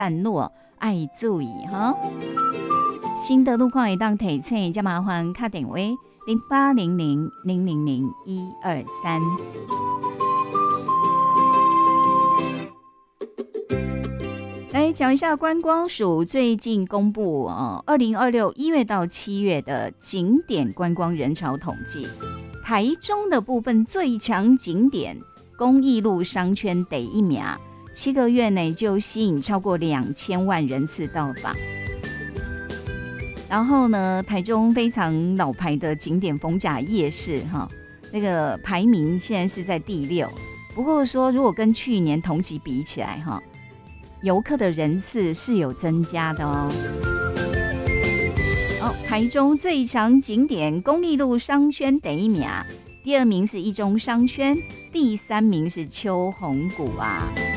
段落要注意哈。新的路况会当提醒，就麻烦打电话0800000123。来讲一下观光署最近公布2026 1月到7月的景点观光人潮统计。台中的部分最强景点公益路商圈第一名，7个月内就吸引超过2000万人次到访。然后呢，台中非常老牌的景点逢甲夜市那个排名现在是在第6。不过说，如果跟去年同期比起来游客的人次是有增加的哦。台中最强景点公益路商圈第1名，第2名是一中商圈，第3名是秋红谷啊。